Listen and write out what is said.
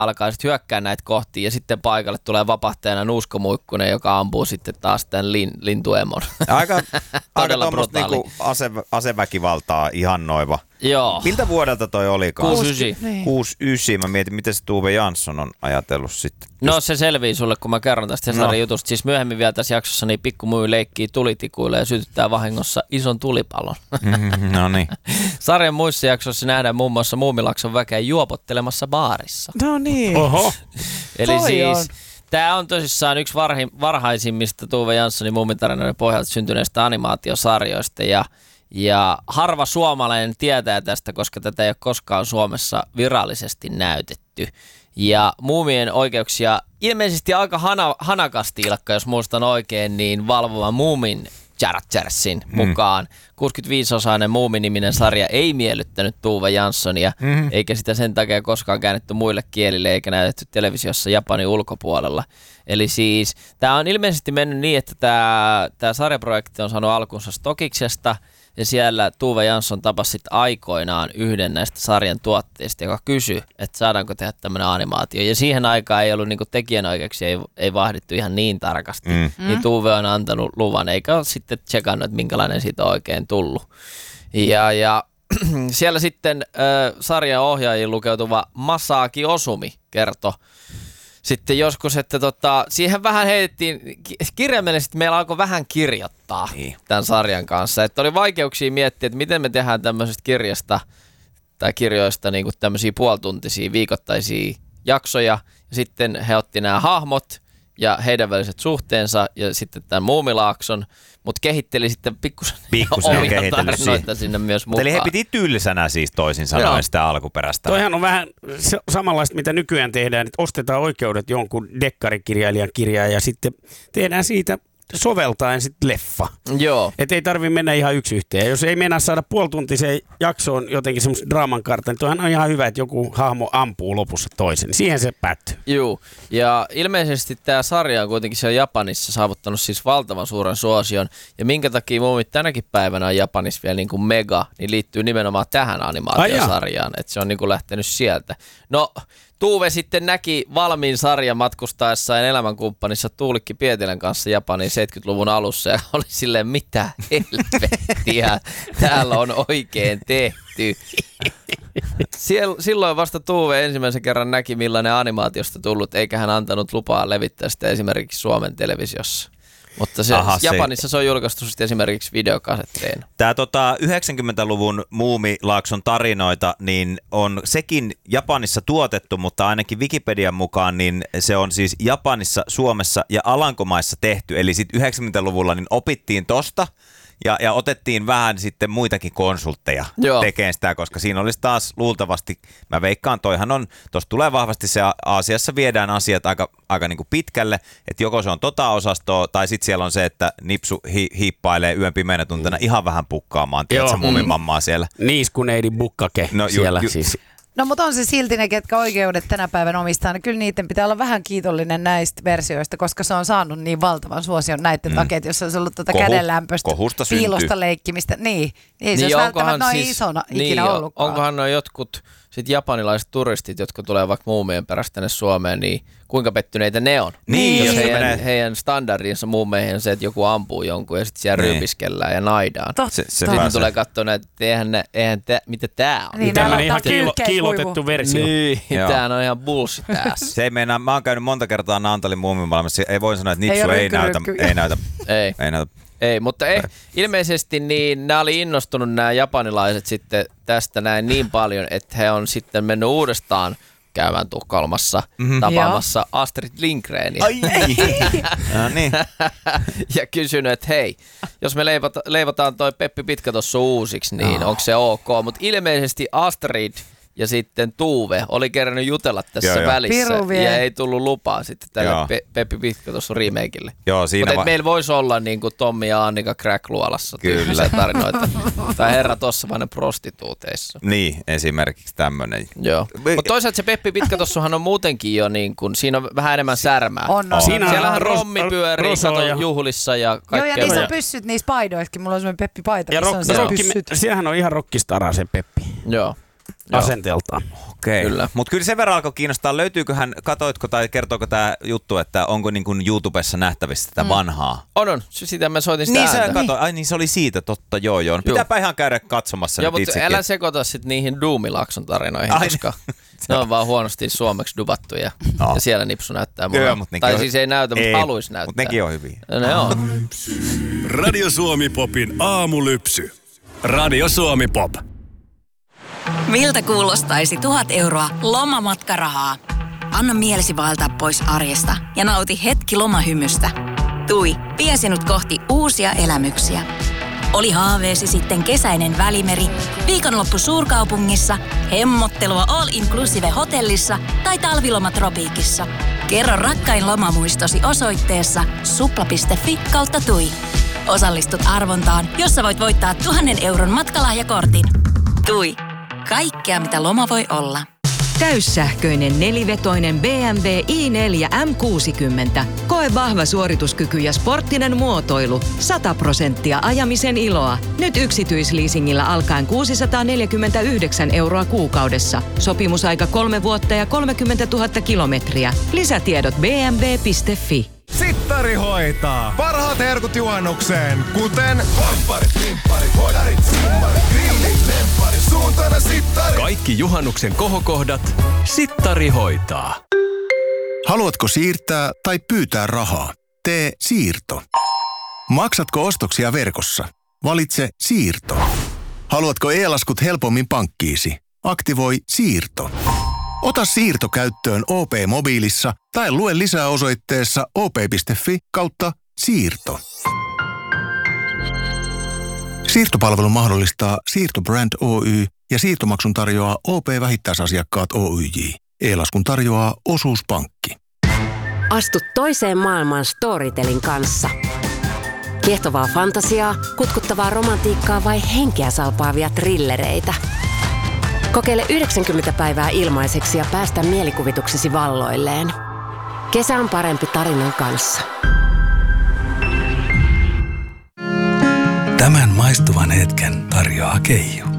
alkaa sitten hyökkää näitä kohti ja sitten paikalle tulee vapahtajana Nuusko Muikkunen, joka ampuu sitten taas tämän lintuemon. Aika tuommoista niinku aseväkivaltaa ihannoiva. Joo. Miltä vuodelta toi olikaan? 69. 69. Mä mietin, miten se Tove Jansson on ajatellut sitten. No se selvii sulle, kun mä kerron tästä Hesarin jutusta. Siis myöhemmin vielä tässä jaksossa niin pikkumyy leikkii tulitikuille ja sytyttää vahingossa ison tulipalon. No niin. Sarjan muissa jaksoissa nähdään muun muassa Muumilakson väkeä juopottelemassa baarissa. No niin. Oho. Eli siis tämä on tosissaan yksi varhaisimmista Tove Janssonin Muumitarinoiden pohjalta syntyneistä animaatiosarjoista ja harva suomalainen tietää tästä, koska tätä ei ole koskaan Suomessa virallisesti näytetty. Ja Muumien oikeuksia ilmeisesti aika hanakasti, Ilkka, jos muistan oikein, niin valvova Muumin Chargersin mukaan 65-osainen Muumi-niminen sarja ei miellyttänyt Tove Janssonia, eikä sitä sen takia koskaan käännetty muille kielille eikä näytetty televisiossa Japanin ulkopuolella. Eli siis tämä on ilmeisesti mennyt niin, että tämä sarjaprojekti on saanut alkunsa Stokiksesta, ja siellä Tove Jansson tapasi sitten aikoinaan yhden näistä sarjan tuotteista, joka kysyi, että saadaanko tehdä tämmöinen animaatio. Ja siihen aikaan ei ollut niinku tekijänoikeuksia, ei vahdittu ihan niin tarkasti. Niin Tove on antanut luvan, eikä ole sitten tsekannut, että minkälainen siitä on oikein tullut. Ja siellä sitten sarjan ohjaajiin lukeutuva Masaaki Osumi kertoi sitten joskus, että siihen vähän heitettiin, kirjaimellisesti meillä alkoi vähän kirjoittaa tämän sarjan kanssa. Että oli vaikeuksia miettiä, että miten me tehdään tämmöisestä kirjasta tai kirjoista niin kuin tämmöisiä puolituntisia viikoittaisia jaksoja. Ja sitten he otti nämä hahmot ja heidän väliset suhteensa ja sitten tämän Muumilaakson, mutta kehitteli sitten pikkusen omia tarinoita sinne myös mukaan. Eli he piti tylsänä siis toisin sanoen sitä alkuperäistä. Toihan on vähän samanlaista, mitä nykyään tehdään, että ostetaan oikeudet jonkun dekkarikirjailijan kirjaan ja sitten tehdään siitä soveltaen sitten leffa. Joo. Että ei tarvitse mennä ihan yksi yhteen. Jos ei mennä saada puolituntiseen jaksoon jotenkin semmoista draaman kartan, niin toihan on ihan hyvä, että joku hahmo ampuu lopussa toisen. Siihen se päättyy. Joo. Ja ilmeisesti tämä sarja on kuitenkin siellä Japanissa saavuttanut siis valtavan suuren suosion. Ja minkä takia Muumit tänäkin päivänä on Japanissa vielä niin kuin mega, niin liittyy nimenomaan tähän animaatiosarjaan. Että se on niin kuin lähtenyt sieltä. No, Tove sitten näki valmiin sarjan matkustaessaan elämänkumppanissa Tuulikki Pietilän kanssa Japanin 70-luvun alussa ja oli silleen, mitä helvettiä täällä on oikein tehty. Silloin vasta Tove ensimmäisen kerran näki, millainen animaatiosta tullut, eikä hän antanut lupaa levittää sitä esimerkiksi Suomen televisiossa. Mutta Japanissa se on julkaistu sitten esimerkiksi videokasetteina. Tämä 90-luvun Muumilaakson tarinoita niin on sekin Japanissa tuotettu, mutta ainakin Wikipedian mukaan niin se on siis Japanissa, Suomessa ja Alankomaissa tehty. Eli sitten 90-luvulla niin opittiin tosta ja otettiin vähän sitten muitakin konsultteja tekemään sitä, koska siinä olisi taas luultavasti, mä veikkaan, toihan on, tuossa tulee vahvasti se Aasiassa viedään asiat aika niin kuin pitkälle, että joko se on osastoa tai sitten siellä on se, että nipsu hiippailee yön pimeänä tuntena ihan vähän pukkaamaan, tiedätkö, Muumimammaa siellä. Niiskuneidin bukkake siellä siis. No mutta on se silti ne, ketkä oikeudet tänä päivänä omistaa, niin kyllä niiden pitää olla vähän kiitollinen näistä versioista, koska se on saanut niin valtavan suosion näiden takia, että jos olisi ollut kädenlämpöistä piilosta leikkimistä, niin ei se olisi välttämättä noin isona ikinä ollutkaan. Onkohan nuo jotkut japanilaiset turistit, jotka tulee vaikka Muumien perästä tänne Suomeen, niin kuinka pettyneitä ne on? Niin, jos heidän standardinsa Muumeihin on se, että joku ampuu jonkun ja sitten siellä ryypiskellään ja naidaan. Sitten tulee katsoa näitä, että mitä tää on. Niin, tämä on ihan kiilotettu versio. Niin, tää on ihan bullshit tässä. Se ei meinaa, mä oon käynyt monta kertaa Naantalin Muumimaailmassa, ei voi sanoa, että Nipsu ei näytä. Ei, mutta ilmeisesti niin nämä oli innostunut nämä japanilaiset sitten tästä näin niin paljon, että he on sitten mennyt uudestaan käymään Tukholmassa tapaamassa Astrid Lindgrenia. niin. Ja kysynyt, että hei, jos me leivotaan toi Peppi Pitkätossu uusiksi, niin onko se ok? Mutta ilmeisesti Astrid ja sitten Tove oli kerännyt jutella tässä välissä ja ei tullut lupaa sitten tälle Peppi Pitkätossu remakeille. Mutta meillä voisi olla niin kuin Tommi ja Annika Crack-luolassa tyylisiä tarinoita. Tai herra tossapainen prostituuteissa. Niin, esimerkiksi tämmöinen. Joo. Mutta toisaalta se Peppi Pitkätossuhan on muutenkin jo niin kuin, siinä on vähän enemmän särmää. On. Siellähän rommi pyörii juhlissa ja kaikkea. Joo, ja niissä on pyssyt niissä paidoissakin. Mulla on semmoinen Peppi-paita, ja siellähän on ihan rockistara se Peppi. Joo. asenteeltaan. Okei. Mutta kyllä sen verran alkoi kiinnostaa. Katoitko tai kertooko tämä juttu, että onko niin kuin YouTubessa nähtävissä tätä vanhaa? On. Sitä mä soitin sitä ääntä. Niin sä katsoit. Ai niin, se oli siitä, totta, joo. Pitääpä ihan käydä katsomassa. Joo, mutta älä sekoita sitten niihin Doomi-Lakson tarinoihin, koska ne on vaan huonosti suomeksi dubattu ja siellä Nipsu näyttää mulle. Joo, tai siis ei näytä, mutta haluaisi näyttää. Mutta nekin on hyviä. Ne on. Radio Suomi Popin aamulypsy. Radio Suomi Pop. Miltä kuulostaisi 1 000 euroa lomamatkarahaa? Anna mielesi vaeltaa pois arjesta ja nauti hetki lomahymystä. TUI vie sinut kohti uusia elämyksiä. Oli haaveesi sitten kesäinen Välimeri, viikonloppu suurkaupungissa, hemmottelua all inclusive hotellissa tai talviloma tropiikissa. Kerro rakkain lomamuistosi osoitteessa supla.fi/TUI. Osallistut arvontaan, jossa voit voittaa 1 000 euron matkalahjakortin. TUI. Kaikkea, mitä loma voi olla. Täyssähköinen nelivetoinen BMW i4 M60. Koe vahva suorituskyky ja sporttinen muotoilu. 100% ajamisen iloa. Nyt yksityisleasingillä alkaen 649 euroa kuukaudessa. Sopimusaika 3 vuotta ja 30 000 kilometriä. Lisätiedot bmw.fi. Sittari hoitaa. Parhaat herkut juhannukseen, kuten vampparit, pimpparit, hodarit, simmarit, grillit, lempparit, suuntana sittari. Kaikki juhannuksen kohokohdat Sittari hoitaa. Haluatko siirtää tai pyytää rahaa? Tee siirto. Maksatko ostoksia verkossa? Valitse siirto. Haluatko e-laskut helpommin pankkiisi? Aktivoi siirto. Ota siirto käyttöön OP-mobiilissa tai lue lisää osoitteessa op.fi/siirto. Siirtopalvelun mahdollistaa Siirtobrand Oy ja siirtomaksun tarjoaa OP-vähittäisasiakkaat Oyj. E-laskun tarjoaa Osuuspankki. Astu toiseen maailmaan Storytelin kanssa. Kiehtovaa fantasiaa, kutkuttavaa romantiikkaa vai henkeä salpaavia thrillereitä. Kokeile 90 päivää ilmaiseksi ja päästä mielikuvituksesi valloilleen. Kesä on parempi tarinan kanssa. Tämän maistuvan hetken tarjoaa Keijo.